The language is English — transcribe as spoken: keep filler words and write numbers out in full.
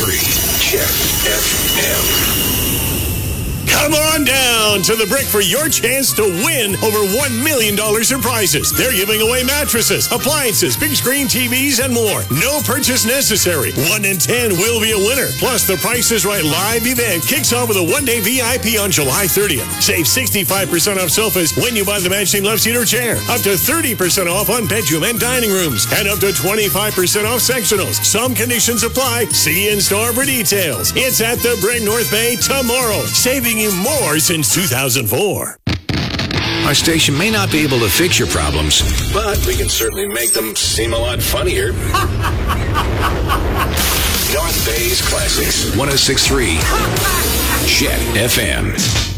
three. Check F M. Come on down to the Brick for your chance to win over one million dollars in prizes. They're giving away mattresses, appliances, big screen T Vs, and more. No purchase necessary. One in ten will be a winner. Plus, the Price is Right live event kicks off with a one-day V I P on July thirtieth. Save sixty-five percent off sofas when you buy the matching love-seater chair. Up to thirty percent off on bedroom and dining rooms. And up to twenty-five percent off sectionals. Some conditions apply. See in-store for details. It's at the Brick North Bay tomorrow. Saving you more since two thousand four. Our station may not be able to fix your problems, but we can certainly make them seem a lot funnier. North Bay's Classics, one oh six point three. Jet F M.